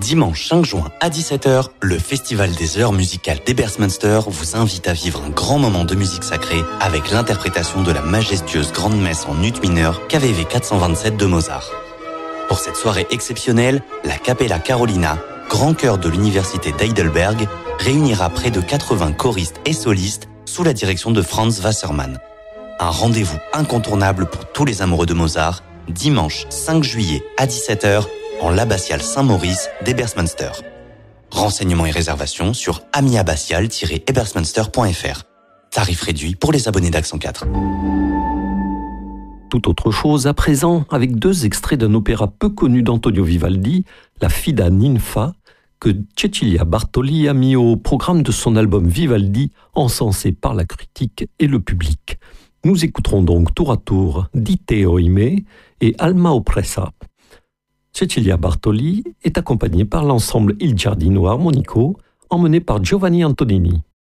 Dimanche 5 juin à 17h, le Festival des heures musicales d'Ebersmunster vous invite à vivre un grand moment de musique sacrée avec l'interprétation de la majestueuse grande messe en ut mineur KVV 427 de Mozart. Pour cette soirée exceptionnelle, la Capella Carolina, grand chœur de l'université d'Heidelberg, réunira près de 80 choristes et solistes sous la direction de Franz Wassermann. Un rendez-vous incontournable pour tous les amoureux de Mozart, dimanche 5 juillet à 17h, en l'abbatiale Saint-Maurice d'Ebersmunster. Renseignements et réservations sur amiabbatiale-ebersmunster.fr. Tarif réduit pour les abonnés d'Accent 4. Tout autre chose à présent, avec 2 extraits d'un opéra peu connu d'Antonio Vivaldi, la Fida Ninfa, que Cecilia Bartoli a mis au programme de son album Vivaldi, encensé par la critique et le public. Nous écouterons donc tour à tour Dite Oime et Alma Oppressa. Cecilia Bartoli est accompagnée par l'ensemble Il Giardino Armonico, emmené par Giovanni Antonini.